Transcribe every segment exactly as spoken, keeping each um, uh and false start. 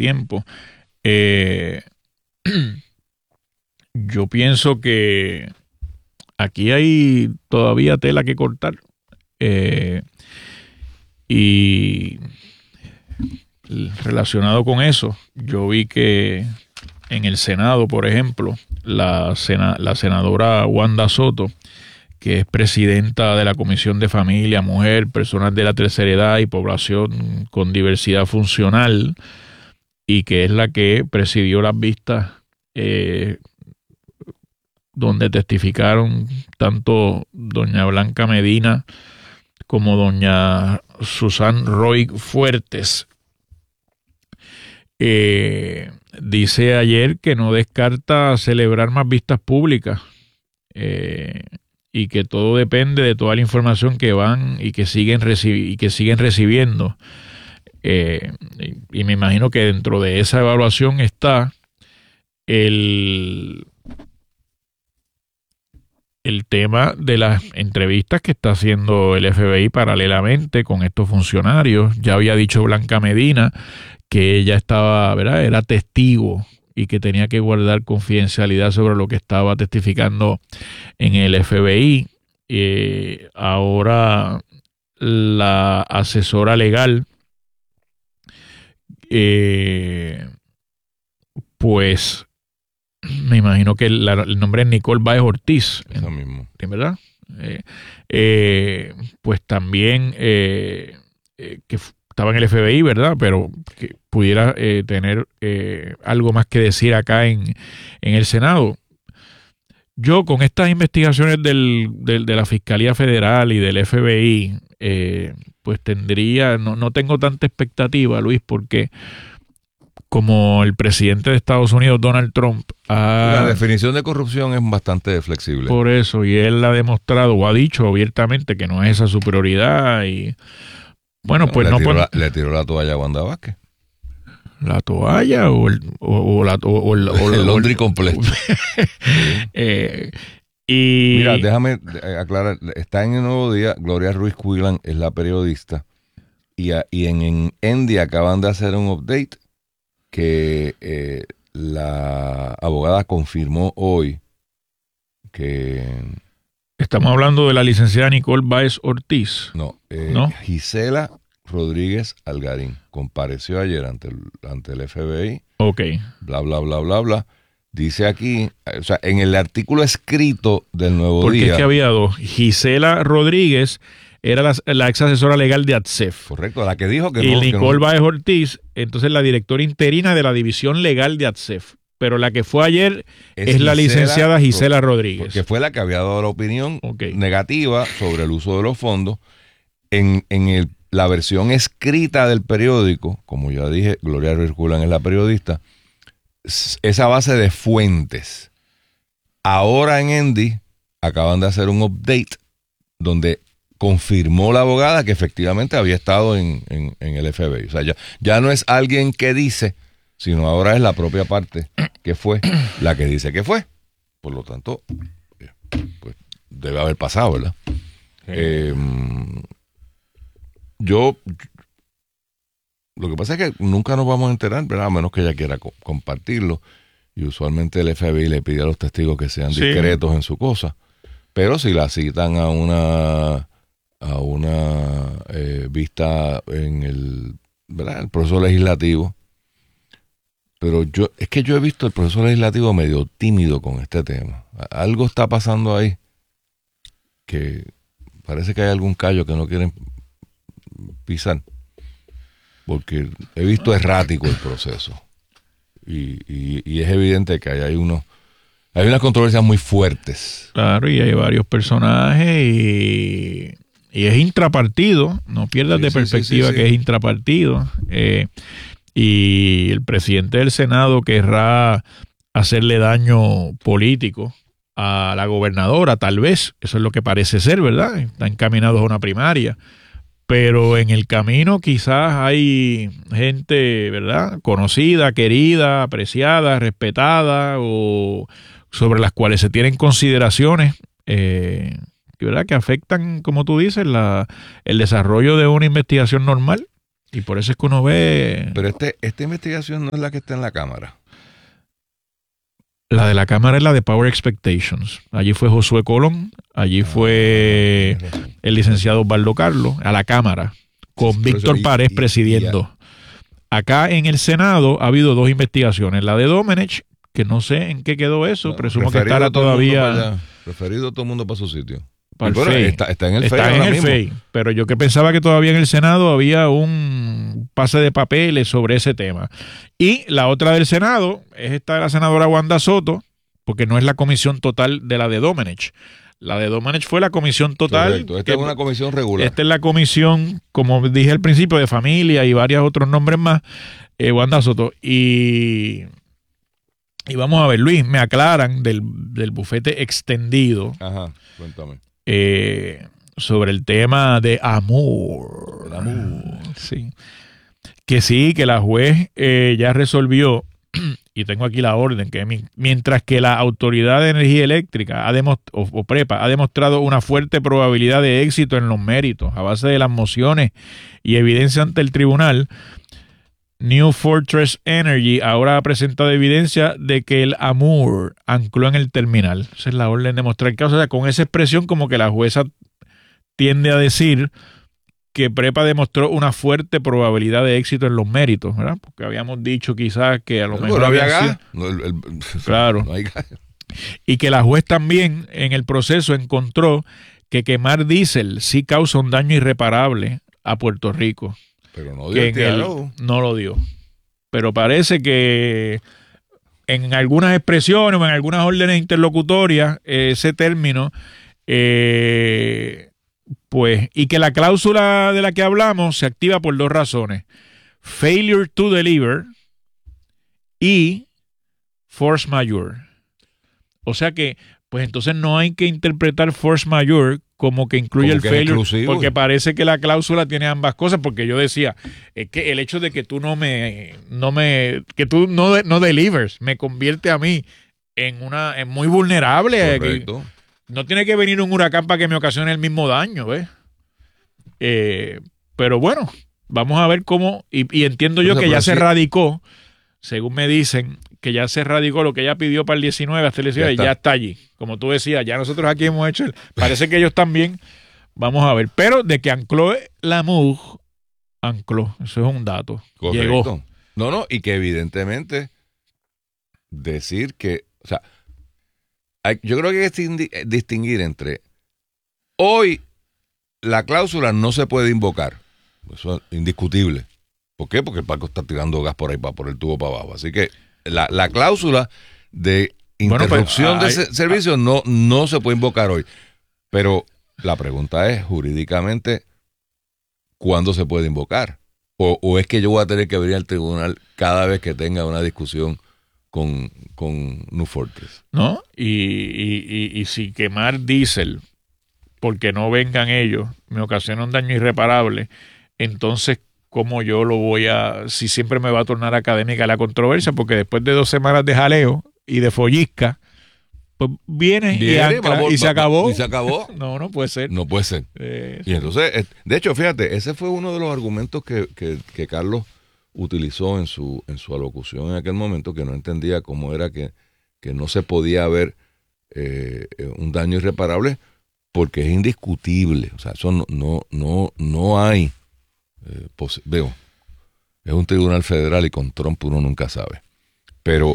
tiempo. Eh, yo pienso que aquí hay todavía tela que cortar. Eh, y relacionado con eso, yo vi que en el Senado, por ejemplo, la, sena, la senadora Wanda Soto, que es presidenta de la Comisión de Familia, Mujer, Personas de la Tercera Edad y Población con Diversidad Funcional, y que es la que presidió las vistas eh, donde testificaron tanto doña Blanca Medina como doña Susan Roy Fuertes. Eh, dice ayer que no descarta celebrar más vistas públicas eh, y que todo depende de toda la información que van y que siguen, recibi- y que siguen recibiendo. Eh, y, y me imagino que dentro de esa evaluación está el, el tema de las entrevistas que está haciendo el F B I paralelamente con estos funcionarios. Ya había dicho Blanca Medina que ella estaba, ¿verdad?, era testigo y que tenía que guardar confidencialidad sobre lo que estaba testificando en el F B I. Eh, ahora la asesora legal eh, pues me imagino que la, el nombre es Nicole Báez Ortiz. Eso mismo. ¿Verdad? Eh, eh, pues también eh, eh, que estaba en el F B I, ¿verdad? Pero que pudiera eh, tener eh, algo más que decir acá en, en el Senado. Yo con estas investigaciones del, del, de la Fiscalía Federal y del F B I, eh, pues tendría, no, no tengo tanta expectativa, Luis, porque como el presidente de Estados Unidos, Donald Trump, ha, la definición de corrupción es bastante flexible. Por eso, y él ha demostrado o ha dicho abiertamente que no es esa su prioridad. Y bueno, no, pues le no tiró pon... la, le tiró la toalla a Wanda Vázquez. ¿La toalla o el, o, o la, o, o, el, o, el laundry completo? eh, y mira, déjame aclarar, está en El Nuevo Día, Gloria Ruiz Cuilan es la periodista, y, a, y en, en Endy acaban de hacer un update que eh, la abogada confirmó hoy que... Estamos hablando de la licenciada Nicole Báez Ortiz. No, eh, ¿no? Gisela Rodríguez Algarín compareció ayer ante el, ante el F B I. Ok. Bla, bla, bla, bla, bla. Dice aquí, o sea, en el artículo escrito del Nuevo Porque Día... Porque es que había dos. Gisela Rodríguez era la, la ex asesora legal de A T S E F. Correcto, la que dijo que y no... Y Nicole que no... Báez Ortiz, entonces la directora interina de la división legal de A T S E F. Pero la que fue ayer es, es la Gisela, licenciada Gisela Rodríguez. Porque fue la que había dado la opinión okay. negativa sobre el uso de los fondos. En, en el, la versión escrita del periódico, como ya dije, Gloria Ruiz Cuilan es la periodista, esa base de fuentes. Ahora en Endy acaban de hacer un update donde confirmó la abogada que efectivamente había estado en, en, en el F B I. O sea, ya, ya no es alguien que dice, sino ahora es la propia parte que fue la que dice que fue. Por lo tanto, pues debe haber pasado, ¿verdad? Sí. Eh, yo, lo que pasa es que nunca nos vamos a enterar, ¿verdad? A menos que ella quiera co- compartirlo. Y usualmente el F B I le pide a los testigos que sean sí. discretos en su cosa. Pero si la citan a una a una eh, vista en el, ¿verdad?, el proceso legislativo. Pero yo, es que yo he visto el proceso legislativo medio tímido con este tema. Algo está pasando ahí que parece que hay algún callo que no quieren pisar. Porque he visto errático el proceso. Y, y, y es evidente que hay, hay unos hay unas controversias muy fuertes. Claro, y hay varios personajes y, y es intrapartido. No pierdas sí, de sí, perspectiva sí, sí, que sí. es intrapartido. Eh, y el presidente del Senado querrá hacerle daño político a la gobernadora, tal vez. Eso es lo que parece ser, ¿verdad? Están encaminados a una primaria. Pero en el camino quizás hay gente, ¿verdad?, conocida, querida, apreciada, respetada, o sobre las cuales se tienen consideraciones, eh, ¿verdad?, que afectan, como tú dices, la, el desarrollo de una investigación normal. Y por eso es que uno ve... Pero este, esta investigación no es la que está en la Cámara. La de la Cámara es la de Power Expectations. Allí fue Josué Colón, allí ah, fue el licenciado Osvaldo Carlos, a la Cámara, con sí, Víctor y, Párez y, presidiendo. Y Acá en el Senado ha habido dos investigaciones. La de Domenech, que no sé en qué quedó eso, no, presumo que estará todavía... Referido todo el mundo para su sitio. Para el bueno, F E I. Está, está en el está F E I en ahora el mismo. F E I, pero yo que pensaba que todavía en el Senado había un pase de papeles sobre ese tema. Y la otra del Senado es esta de la senadora Wanda Soto, porque no es la comisión total de la de Domenech. La de Domenech fue la comisión total. Correcto. Esta que, es una comisión regular. Esta es la comisión, como dije al principio, de familia y varios otros nombres más, eh, Wanda Soto. Y, y vamos a ver, Luis, me aclaran del, del bufete extendido. Ajá, cuéntame. Eh, sobre el tema de amor. El amor. Sí. Que sí, que la juez eh, ya resolvió, y tengo aquí la orden, que mi, mientras que la Autoridad de Energía Eléctrica ha demost- o, o PREPA ha demostrado una fuerte probabilidad de éxito en los méritos a base de las mociones y evidencia ante el tribunal, New Fortress Energy ahora ha presentado evidencia de que el amor ancló en el terminal. Esa es la orden de mostrar causa. O sea, con esa expresión como que la jueza tiende a decir que PREPA demostró una fuerte probabilidad de éxito en los méritos, ¿verdad? Porque habíamos dicho quizás que a lo no, mejor no había había gas. No, el, el, claro. No hay gas. Y que la juez también en el proceso encontró que quemar diésel sí causa un daño irreparable a Puerto Rico. Pero no que dio en el, no lo dio. Pero parece que en algunas expresiones o en algunas órdenes interlocutorias ese término eh, pues, y que la cláusula de la que hablamos se activa por dos razones: failure to deliver y force majeure. O sea que, pues entonces no hay que interpretar force majeure como que incluye como el que failure, exclusivo. Porque parece que la cláusula tiene ambas cosas, porque yo decía, es que el hecho de que tú no me, no me, que tú no, no delivers, me convierte a mí en una, en muy vulnerable. Correcto. No tiene que venir un huracán para que me ocasione el mismo daño, ¿ves? Eh, pero bueno, vamos a ver cómo, y, y entiendo yo que ya se radicó, según me dicen, que ya se radicó lo que ella pidió para el diecinueve hasta el diecinueve, ya, ya está allí. Como tú decías, ya nosotros aquí hemos hecho, el, parece que ellos también, vamos a ver. Pero de que ancló la M U G, ancló, eso es un dato. Correcto. Llegó. No, no, y que evidentemente decir que, o sea, hay, yo creo que hay que distinguir entre hoy la cláusula no se puede invocar, eso es indiscutible. ¿Por qué? Porque el barco está tirando gas por ahí, por el tubo para abajo. Así que la, la cláusula de interrupción bueno, pues, de hay, servicio no, no se puede invocar hoy. Pero la pregunta es, jurídicamente, ¿cuándo se puede invocar? O, o es que yo voy a tener que venir al tribunal cada vez que tenga una discusión con, con New Fortress. ¿No? Y, y, y, y si quemar diésel, porque no vengan ellos, me ocasiona un daño irreparable, entonces, ¿cómo yo lo voy a, si siempre me va a tornar académica la controversia? Porque después de dos semanas de jaleo y de follisca, pues viene, viene y, ancla, vamos, y se acabó. ¿Y se acabó? No, no puede ser. No puede ser. Eh, y entonces, de hecho, fíjate, ese fue uno de los argumentos que, que, que Carlos utilizó en su, en su alocución en aquel momento, que no entendía cómo era que, que no se podía haber eh, un daño irreparable, porque es indiscutible. O sea, eso no, no, no, no hay. Eh, pos- veo, es un tribunal federal y con Trump uno nunca sabe. Pero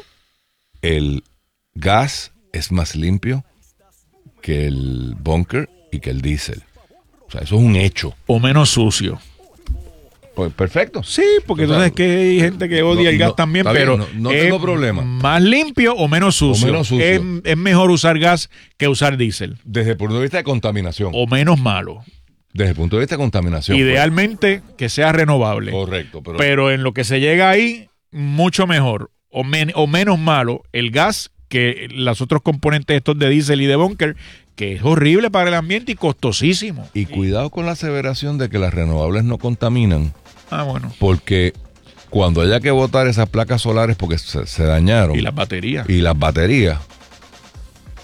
el gas es más limpio que el bunker y que el diésel. O sea, eso es un hecho. O menos sucio. Pues perfecto. Sí, porque o sea, entonces es que hay gente que odia no, el gas no, también, pero bien, no, no tengo problema. Más limpio o menos sucio. O menos sucio. Es, es mejor usar gas que usar diésel. Desde el punto de vista de contaminación. O menos malo. Desde el punto de vista de contaminación. Idealmente pues. que sea renovable. Correcto. Pero, pero en lo que se llega ahí, mucho mejor o, men- o menos malo el gas que los otros componentes estos de diésel y de bunker, que es horrible para el ambiente y costosísimo. Y cuidado con la aseveración de que las renovables no contaminan. Ah, bueno. Porque cuando haya que botar esas placas solares porque se, se dañaron. Y las baterías. Y las baterías.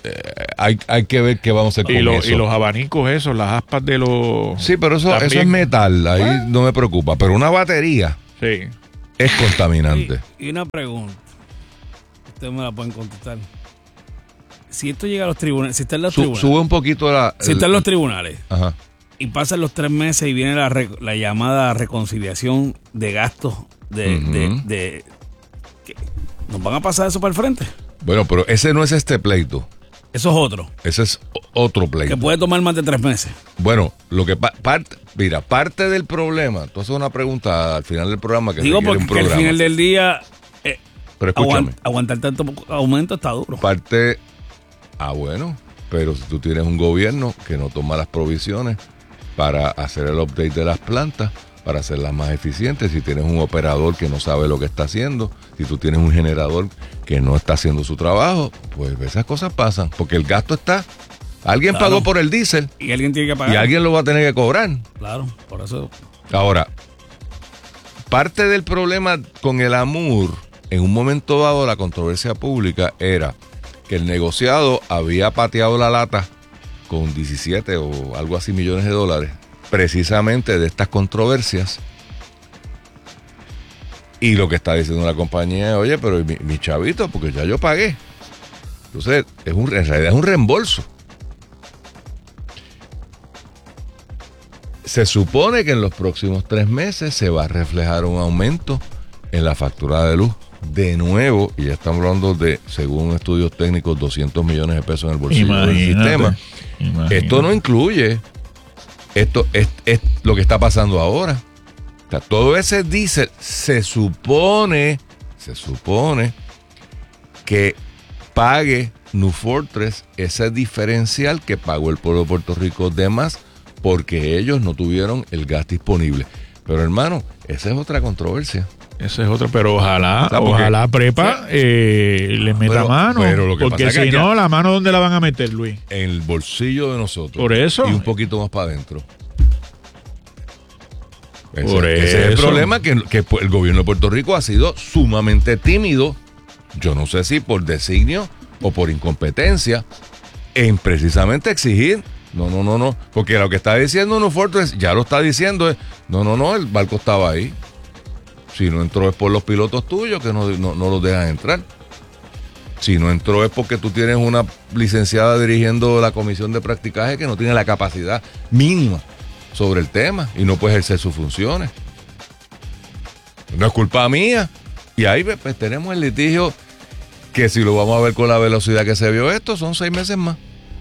eh, hay, hay que ver qué vamos a hacer y, con lo, eso. y los abanicos, esos, las aspas de los... Sí, pero eso, también. eso es metal, ahí bueno. no me preocupa. Pero una batería sí. es contaminante. Y, y una pregunta, ustedes me la pueden contestar. Si esto llega a los tribunales, si está en los Su, tribunales, sube un poquito la... si está en los tribunales, ajá. y pasan los tres meses y viene la, la llamada reconciliación de gastos de, uh-huh. de, de ¿qué? ¿Nos van a pasar eso para el frente? Bueno, pero ese no es este pleito. Eso es otro. Ese es otro pleito. Que puede tomar más de tres meses. Bueno, lo que pa- parte, mira, parte del problema, tú haces una pregunta al final del programa que digo porque un programa. Al final del día eh, pero escúchame, aguant- aguantar tanto aumento está duro. Parte, ah bueno, pero si tú tienes un gobierno que no toma las provisiones para hacer el update de las plantas, para hacerlas más eficientes, si tienes un operador que no sabe lo que está haciendo, si tú tienes un generador que no está haciendo su trabajo, pues esas cosas pasan, porque el gasto está, alguien claro. pagó por el diésel y alguien tiene que pagar y alguien lo va a tener que cobrar. Claro, por eso. Ahora, parte del problema con el AMUR, en un momento dado la controversia pública era que el negociado había pateado la lata con diecisiete o algo así millones de dólares, precisamente de estas controversias. Y lo que está diciendo la compañía es, oye, pero mi, mi chavito, porque ya yo pagué. Entonces, es un, en realidad es un reembolso. Se supone que en los próximos tres meses se va a reflejar un aumento en la factura de luz. De nuevo, y ya estamos hablando de, según estudios técnicos, doscientos millones de pesos en el bolsillo imagínate, del sistema. Imagínate. Esto no incluye, esto es, es lo que está pasando ahora. O sea, todo ese diésel se supone, se supone que pague New Fortress ese diferencial que pagó el pueblo de Puerto Rico de más porque ellos no tuvieron el gas disponible. Pero hermano, esa es otra controversia. Ese es otro, pero ojalá, porque, ojalá Prepa eh, le meta pero, mano. Pero lo que porque pasa si es que no, ¿la mano dónde la van a meter, Luis? En el bolsillo de nosotros. Por eso. Y un poquito más para adentro. Ese, Por ese eso. es el problema, que, que el gobierno de Puerto Rico ha sido sumamente tímido. Yo no sé si por designio o por incompetencia en precisamente exigir. No, no, no, no. Porque lo que está diciendo New Fortress ya lo está diciendo. Es, no, no, no, el barco estaba ahí. Si no entró es por los pilotos tuyos que no, no, no los dejan entrar. Si no entró es porque tú tienes una licenciada dirigiendo la comisión de practicaje que no tiene la capacidad mínima sobre el tema y no puede ejercer sus funciones. No es culpa mía. Y ahí pues, tenemos el litigio que si lo vamos a ver con la velocidad que se vio esto, son seis meses más.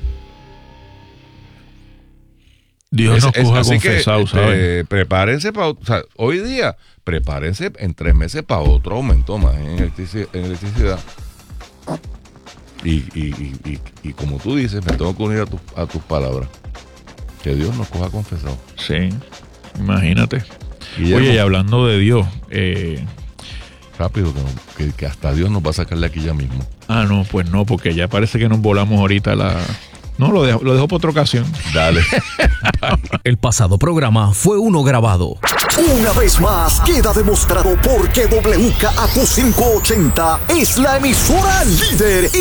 Dios es, nos coja es, confesado, ¿sabes? Eh, prepárense para, o sea, hoy día, prepárense en tres meses para otro aumento más en electricidad. En electricidad. Y, y, y, y, y como tú dices, me tengo que unir a, tu, a tus palabras. Que Dios nos coja confesado. Sí, imagínate. Guillermo, oye, y hablando de Dios, eh, rápido, que, que, que hasta Dios nos va a sacar de aquí ya mismo. Ah, no, pues no, porque ya parece que nos volamos ahorita la... No, lo dejo, lo dejo para otra ocasión. Dale. El pasado programa fue uno grabado. Una vez más queda demostrado por qué W K A Q quinientos ochenta es la emisora líder